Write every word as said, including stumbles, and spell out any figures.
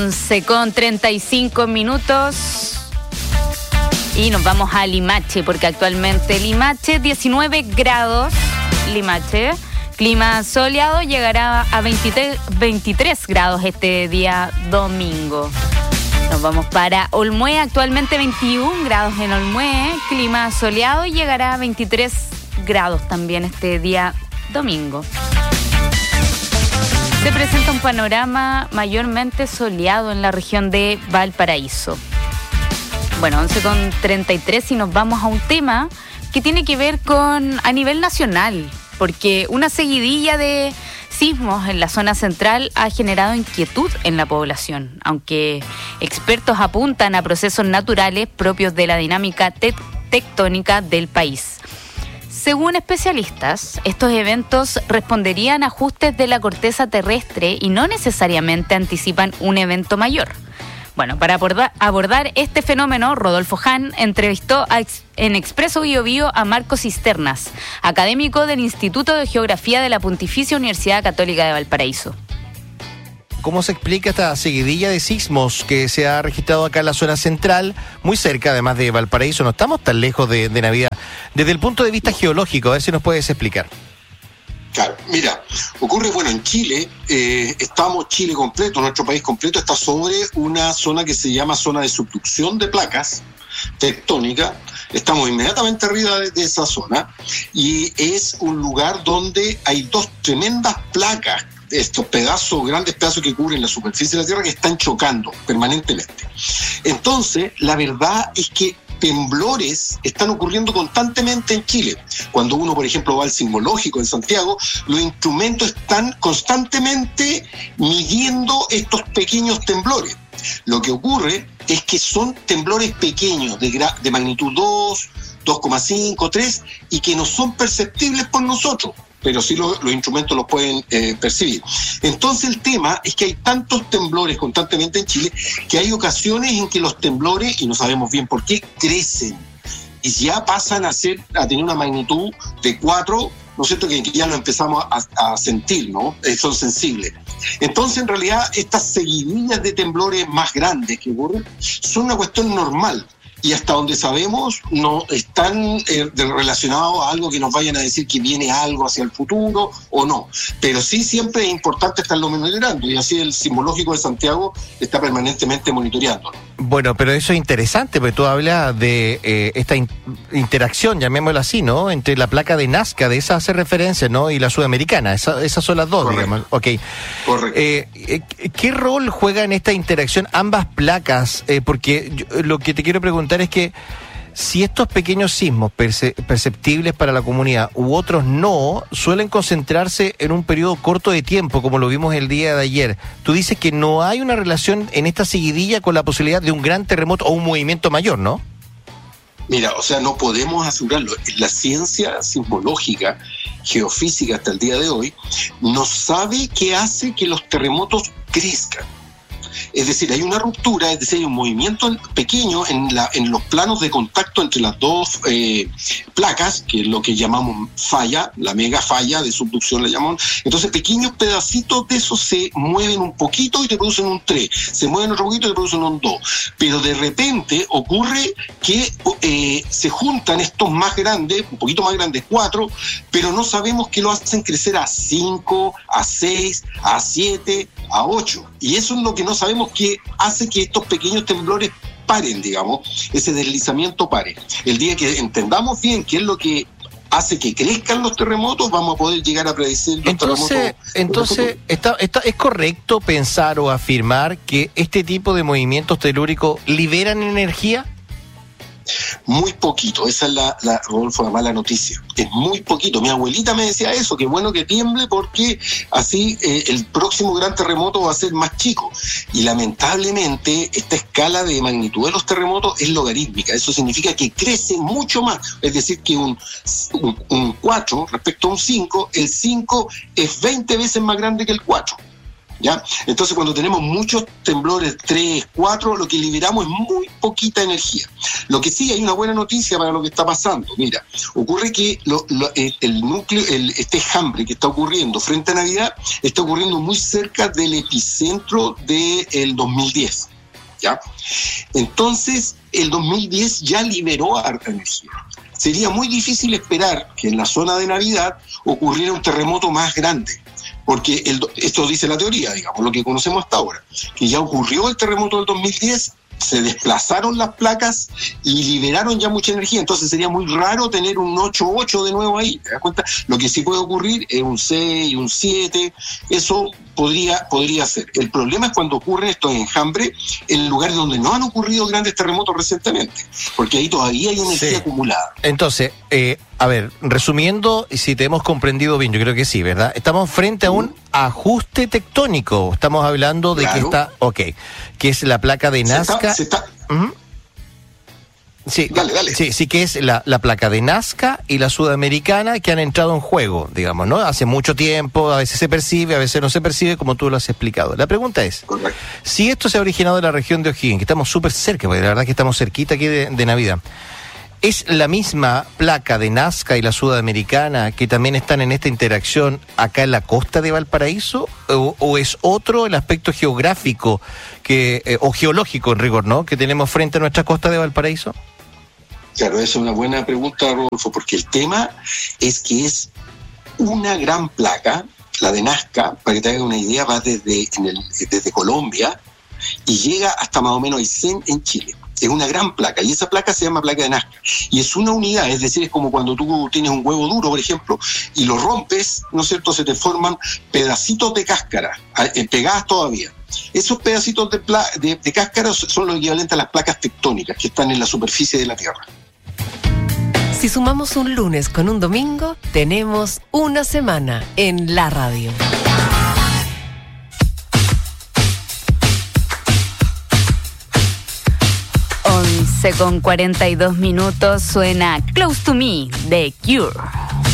once con treinta y cinco minutos y nos vamos a Limache, porque actualmente Limache, diecinueve grados, Limache, clima soleado, llegará a veintitrés, veintitrés grados este día domingo. Nos vamos para Olmué, actualmente veintiún grados en Olmué, clima soleado y llegará a veintitrés grados también este día domingo. Se presenta un panorama mayormente soleado en la región de Valparaíso. Bueno, once con treinta y tres y nos vamos a un tema que tiene que ver con a nivel nacional, porque una seguidilla de sismos en la zona central ha generado inquietud en la población, aunque expertos apuntan a procesos naturales propios de la dinámica te- tectónica del país. Según especialistas, estos eventos responderían a ajustes de la corteza terrestre y no necesariamente anticipan un evento mayor. Bueno, para abordar, abordar este fenómeno, Rodolfo Hahn entrevistó a, en Expreso Bio Bio a Marco Cisternas, académico del Instituto de Geografía de la Pontificia Universidad Católica de Valparaíso. ¿Cómo se explica esta seguidilla de sismos que se ha registrado acá en la zona central, muy cerca además de Valparaíso? No estamos tan lejos de, de Navidad. Desde el punto de vista geológico, a ver si nos puedes explicar. Claro, mira, ocurre, bueno, en Chile, eh, estamos, Chile completo, nuestro país completo está sobre una zona que se llama zona de subducción de placas tectónicas. Estamos inmediatamente arriba de, de esa zona y es un lugar donde hay dos tremendas placas, estos pedazos, grandes pedazos que cubren la superficie de la Tierra, que están chocando permanentemente. Entonces, la verdad es que temblores están ocurriendo constantemente en Chile. Cuando uno, por ejemplo, va al sismológico en Santiago, los instrumentos están constantemente midiendo estos pequeños temblores. Lo que ocurre es que son temblores pequeños, de, gra- de magnitud dos, dos coma cinco, tres, y que no son perceptibles por nosotros, pero sí lo, los instrumentos los pueden eh, percibir. Entonces el tema es que hay tantos temblores constantemente en Chile que hay ocasiones en que los temblores, y no sabemos bien por qué, crecen y ya pasan a ser a tener una magnitud de cuatro, ¿no es cierto?, que ya lo empezamos a, a sentir, ¿no? Eh, son sensibles. Entonces, en realidad, estas seguidillas de temblores más grandes que ocurren son una cuestión normal. Y hasta donde sabemos no están eh, relacionados a algo que nos vayan a decir que viene algo hacia el futuro o no. Pero sí siempre es importante estarlo monitoreando, y así el Sismológico de Santiago está permanentemente monitoreándolo. Bueno, pero eso es interesante, porque tú hablas de eh, esta in- interacción, llamémoslo así, ¿no?, entre la placa de Nazca, de esa hace referencia, ¿no?, y la sudamericana. Esa, esas son las dos, Correcto. digamos. Okay. Correcto. Eh, eh, ¿Qué rol juega en esta interacción ambas placas? Eh, porque yo, lo que te quiero preguntar es que si estos pequeños sismos perce- perceptibles para la comunidad u otros no, suelen concentrarse en un periodo corto de tiempo, como lo vimos el día de ayer. Tú dices que no hay una relación en esta seguidilla con la posibilidad de un gran terremoto o un movimiento mayor, ¿no? Mira, o sea, no podemos asegurarlo. La ciencia sismológica, geofísica hasta el día de hoy, no sabe qué hace que los terremotos crezcan. Es decir, hay una ruptura, es decir, hay un movimiento pequeño en, la, en los planos de contacto entre las dos eh, placas, que es lo que llamamos falla, la mega falla de subducción le llamamos. Entonces, pequeños pedacitos de eso se mueven un poquito y te producen un tres, se mueven otro poquito y te producen un dos. Pero de repente ocurre que eh, se juntan estos más grandes, un poquito más grandes, cuatro, pero no sabemos qué lo hacen crecer a cinco, a seis, a siete, a ocho. Y eso es lo que no sabemos, que hace que estos pequeños temblores paren, digamos, ese deslizamiento pare. El día que entendamos bien qué es lo que hace que crezcan los terremotos, vamos a poder llegar a predecir los entonces, terremotos. Entonces, está, está, ¿es correcto pensar o afirmar que este tipo de movimientos telúricos liberan energía? Muy poquito, esa es la, la, Rodolfo, la mala noticia. Es muy poquito. Mi abuelita me decía eso, que bueno que tiemble porque así eh, el próximo gran terremoto va a ser más chico. Y lamentablemente esta escala de magnitud de los terremotos es logarítmica. Eso significa que crece mucho más. Es decir, que un, un, un cuatro respecto a un cinco, el cinco es veinte veces más grande que el cuatro. ¿Ya? Entonces, cuando tenemos muchos temblores, tres, cuatro, lo que liberamos es muy poquita energía. Lo que sí, hay una buena noticia para lo que está pasando. Mira, ocurre que lo, lo, el núcleo, el, este enjambre que está ocurriendo frente a Navidad, está ocurriendo muy cerca del epicentro del dos mil diez. ¿Ya? Entonces, el dos mil diez ya liberó harta energía. Sería muy difícil esperar que en la zona de Navidad ocurriera un terremoto más grande. Porque el, esto dice la teoría, digamos, lo que conocemos hasta ahora, que ya ocurrió el terremoto del dos mil diez, se desplazaron las placas y liberaron ya mucha energía, entonces sería muy raro tener un ocho ocho de nuevo ahí, ¿te das cuenta? Lo que sí puede ocurrir es un seis, un siete, eso podría, podría ser. El problema es cuando ocurren estos enjambres en lugares donde no han ocurrido grandes terremotos recientemente, porque ahí todavía hay energía sí. acumulada. Entonces, eh, a ver, resumiendo, y si te hemos comprendido bien, yo creo que sí, ¿verdad? Estamos frente a un ajuste tectónico. Estamos hablando de claro. que está, ok, que es la placa de Nazca. Se está, se está... Uh-huh. Sí, dale, dale. sí, sí que es la, la placa de Nazca y la sudamericana que han entrado en juego, digamos, ¿no? Hace mucho tiempo, a veces se percibe, a veces no se percibe, como tú lo has explicado. La pregunta es, correcto, si esto se ha originado en la región de O'Higgins, que estamos súper cerca, porque la verdad que estamos cerquita aquí de, de Navidad, ¿es la misma placa de Nazca y la sudamericana que también están en esta interacción acá en la costa de Valparaíso? ¿O, o es otro el aspecto geográfico que eh, o geológico en rigor, ¿no?, que tenemos frente a nuestra costa de Valparaíso? Claro, esa es una buena pregunta, Rodolfo, porque el tema es que es una gran placa, la de Nazca, para que te hagas una idea, va desde, en el, desde Colombia y llega hasta más o menos Aysén en Chile. Es una gran placa, y esa placa se llama placa de Nazca. Y es una unidad, es decir, es como cuando tú tienes un huevo duro, por ejemplo, y lo rompes, ¿no es cierto?, se te forman pedacitos de cáscara, pegadas todavía. Esos pedacitos de, pla- de, de cáscara son los equivalentes a las placas tectónicas que están en la superficie de la Tierra. Si sumamos un lunes con un domingo, tenemos una semana en la radio. once con cuarenta y dos minutos, suena Close to Me de Cure.